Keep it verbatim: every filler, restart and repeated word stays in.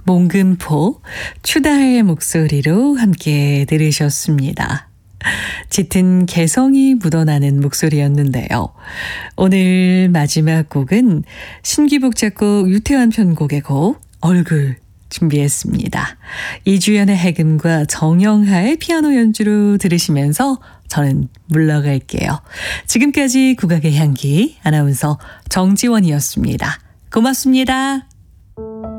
몽금포, 추다의 목소리로 함께 들으셨습니다. 짙은 개성이 묻어나는 목소리였는데요. 오늘 마지막 곡은 신기복 작곡 유태환 편곡의 곡 얼굴 준비했습니다. 이주연의 해금과 정영하의 피아노 연주로 들으시면서 저는 물러갈게요. 지금까지 국악의 향기 아나운서 정지원이었습니다. 고맙습니다.